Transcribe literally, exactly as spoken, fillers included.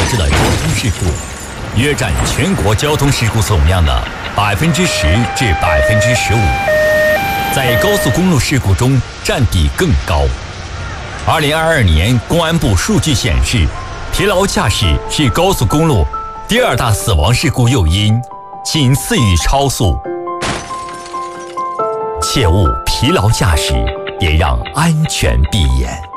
致的交通事故，约占全国交通事故总量的百分之十至百分之十五，在高速公路事故中占比更高。二零二二年公安部数据显示，疲劳驾驶是高速公路第二大死亡事故诱因，仅次于超速。切勿疲劳驾驶，也让安全闭眼。